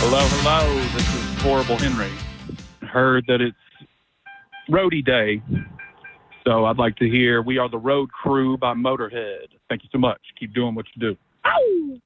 Hello, hello. This is Horrible Henry. Heard that it's roadie day, so I'd like to hear We Are the Road Crew by Motorhead. Thank you so much. Keep doing what you do.